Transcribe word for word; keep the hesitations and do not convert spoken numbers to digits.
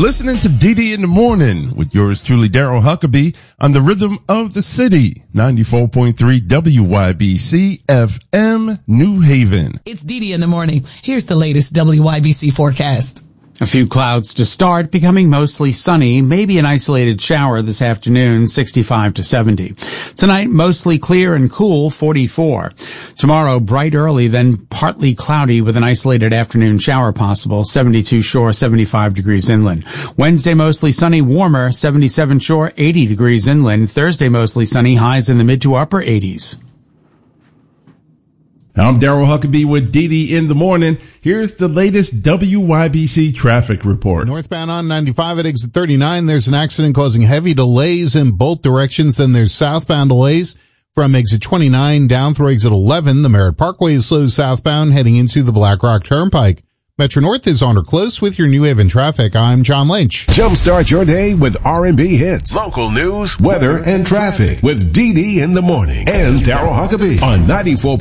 listening to D D in the Morning with yours truly, Daryl Huckabee, on the rhythm of the city, ninety-four point three W Y B C F M, New Haven. It's D D in the Morning. Here's the latest W Y B C forecast. A few clouds to start, becoming mostly sunny, maybe an isolated shower this afternoon, sixty-five to seventy. Tonight, mostly clear and cool, forty-four. Tomorrow, bright early, then partly cloudy with an isolated afternoon shower possible, seventy-two shore, seventy-five degrees inland. Wednesday, mostly sunny, warmer, seventy-seven shore, eighty degrees inland. Thursday, mostly sunny, highs in the mid to upper eighties. I'm Daryl Huckabee with D D in the Morning. Here's the latest W Y B C traffic report. Northbound on ninety-five at exit thirty-nine, there's an accident causing heavy delays in both directions. Then there's southbound delays from exit twenty-nine down through exit eleven. The Merritt Parkway is slow southbound heading into the Black Rock Turnpike. Metro North is on or close with your New Haven traffic. I'm John Lynch. Jumpstart your day with R and B hits, local news, weather, and traffic with D D in the Morning and Daryl Huckabee on ninety-four